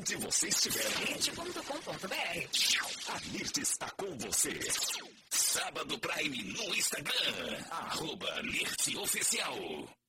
onde você estiver. Lirt.com.br. A Lirt está com você. Sábado Prime no Instagram. @LirtOficial.